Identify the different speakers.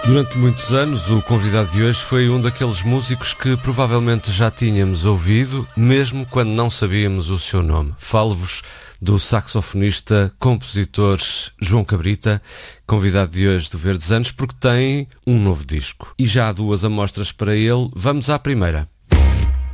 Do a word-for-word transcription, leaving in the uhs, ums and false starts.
Speaker 1: Durante muitos anos, o convidado de hoje foi um daqueles músicos que provavelmente já tínhamos ouvido, mesmo quando não sabíamos o seu nome. Falo-vos do saxofonista, compositor João Cabrita, convidado de hoje do Verdes Anos, porque tem um novo disco. E já há duas amostras para ele. Vamos à primeira.